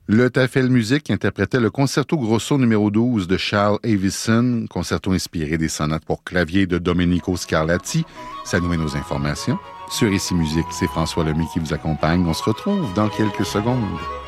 Le Tafel Musique interprétait le concerto grosso numéro 12 de Charles Avison, concerto inspiré des sonates pour clavier de Domenico Scarlatti. Ça nous met nos informations. Sur Ici Musique, c'est François Lemay qui vous accompagne. On se retrouve dans quelques secondes.